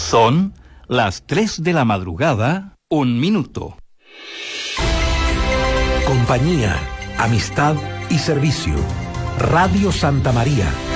Son las 3 de la madrugada, 1 minuto. Compañía, amistad y servicio. Radio Santa María,